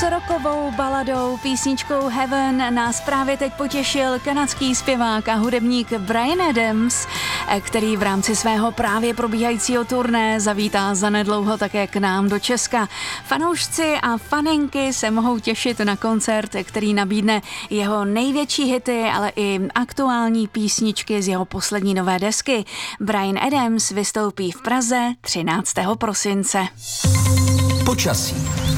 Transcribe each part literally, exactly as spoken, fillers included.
S rockovou baladou, písničkou Heaven nás právě teď potěšil kanadský zpěvák a hudebník Bryan Adams, který v rámci svého právě probíhajícího turné zavítá zanedlouho také k nám do Česka. Fanoušci a faninky se mohou těšit na koncert, který nabídne jeho největší hity, ale i aktuální písničky z jeho poslední nové desky. Bryan Adams vystoupí v Praze třináctého prosince. Počasí.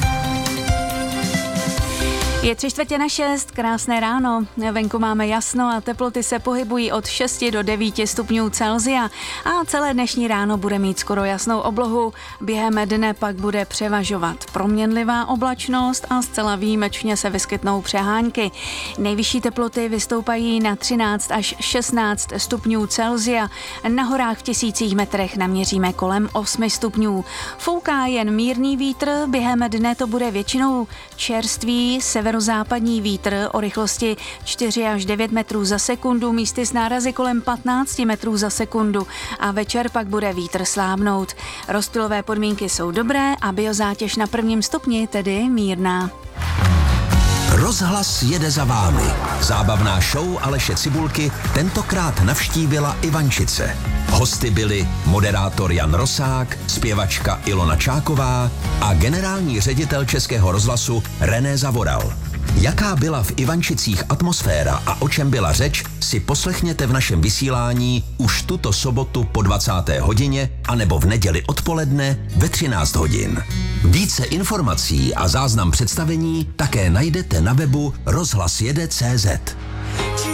Je tři čtvrtě na šest, krásné ráno, venku máme jasno a teploty se pohybují od šesti do devíti stupňů Celsia a celé dnešní ráno bude mít skoro jasnou oblohu, během dne pak bude převažovat proměnlivá oblačnost a zcela výjimečně se vyskytnou přehánky. Nejvyšší teploty vystoupají na třináct až šestnáct stupňů Celsia, na horách v tisících metrech naměříme kolem osmi stupňů. Fouká jen mírný vítr, během dne to bude většinou čerstvý sever západní vítr o rychlosti čtyři až devět metrů za sekundu, místy s nárazy kolem patnáct metrů za sekundu a večer pak bude vítr slábnout. Rozptylové podmínky jsou dobré a biozátěž na prvním stupni tedy mírná. Rozhlas jede za vámi. Zábavná show Aleše Cibulky tentokrát navštívila Ivančice. Hosty byli moderátor Jan Rosák, zpěvačka Ilona Čáková a generální ředitel Českého rozhlasu René Zavoral. Jaká byla v Ivančicích atmosféra a o čem byla řeč, si poslechněte v našem vysílání už tuto sobotu po dvacáté hodině anebo v neděli odpoledne ve třináct hodin. Více informací a záznam představení také najdete na webu rozhlas jede tečka cé zet.